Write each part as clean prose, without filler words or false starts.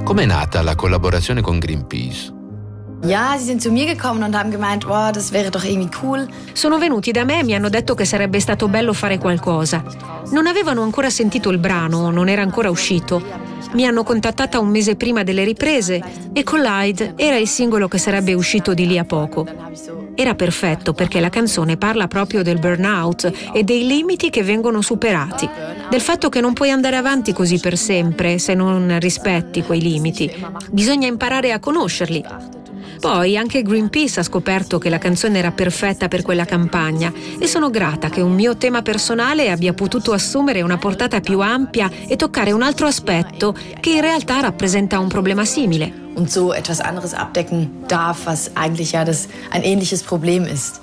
Com'è nata la collaborazione con Greenpeace? Ja, sie sind zu mir gekommen und haben gemeint, oh, das wäre doch irgendwie cool. Sono venuti da me e mi hanno detto che sarebbe stato bello fare qualcosa. Non avevano ancora sentito il brano, non era ancora uscito. Mi hanno contattata un mese prima delle riprese e Collide era il singolo che sarebbe uscito di lì a poco. Era perfetto perché la canzone parla proprio del burnout e dei limiti che vengono superati, del fatto che non puoi andare avanti così per sempre se non rispetti quei limiti. Bisogna imparare a conoscerli. Poi anche Greenpeace ha scoperto che la canzone era perfetta per quella campagna e sono grata che un mio tema personale abbia potuto assumere una portata più ampia e toccare un altro aspetto che in realtà rappresenta un problema simile. Und so etwas anderes abdecken darf, was eigentlich ja ein ähnliches Problem ist.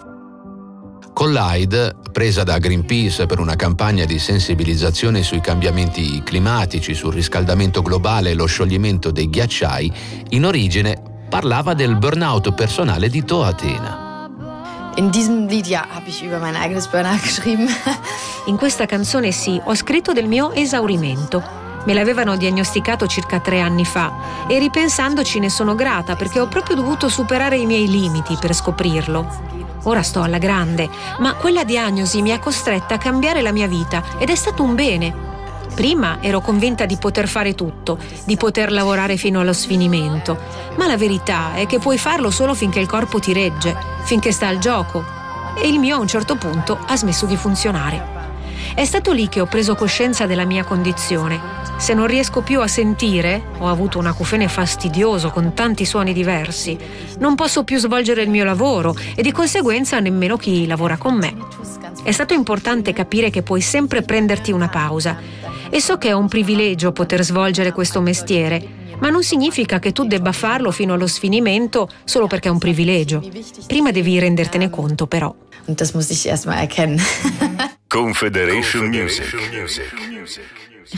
Collide, presa da Greenpeace per una campagna di sensibilizzazione sui cambiamenti climatici, sul riscaldamento globale e lo scioglimento dei ghiacciai, in origine parlava del burnout personale di Toa Tena. In diesem Lied, ja, habe ich über mein eigenes Burnout geschrieben. In questa canzone sì, ho scritto del mio esaurimento. Me l'avevano diagnosticato circa 3 anni fa e ripensandoci ne sono grata perché ho proprio dovuto superare i miei limiti per scoprirlo. Ora sto alla grande, ma quella diagnosi mi ha costretta a cambiare la mia vita ed è stato un bene. Prima ero convinta di poter fare tutto, di poter lavorare fino allo sfinimento, ma la verità è che puoi farlo solo finché il corpo ti regge, finché sta al gioco. E il mio a un certo punto ha smesso di funzionare. È stato lì che ho preso coscienza della mia condizione. Se non riesco più a sentire, ho avuto un acufene fastidioso con tanti suoni diversi, non posso più svolgere il mio lavoro e di conseguenza nemmeno chi lavora con me. È stato importante capire che puoi sempre prenderti una pausa. E so che è un privilegio poter svolgere questo mestiere, ma non significa che tu debba farlo fino allo sfinimento solo perché è un privilegio. Prima devi rendertene conto, però. Und das muss ich erst mal erkennen. Confederation Music.